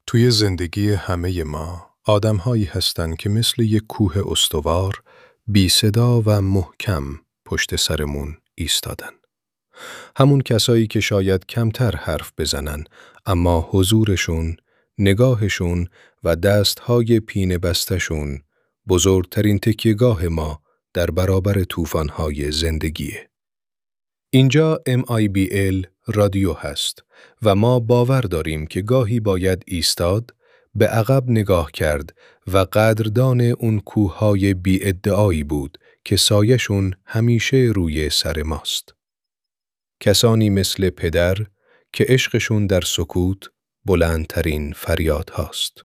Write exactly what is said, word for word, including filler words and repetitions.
توی زندگی همه ما آدم‌هایی هستن که مثل یک کوه استوار، بی صدا و محکم پشت سرمون ایستادن. همون کسایی که شاید کمتر حرف بزنن، اما حضورشون، نگاهشون و دستهای پینه بستشون بزرگترین تکیه‌گاه ما در برابر طوفان‌های زندگیه. اینجا ام آی بی ال رادیو هست و ما باور داریم که گاهی باید ایستاد، به عقب نگاه کرد و قدردان اون کوههای بی ادعایی بود که سایشون همیشه روی سر ماست. کسانی مثل پدر که عشقشون در سکوت بلندترین فریاد هاست.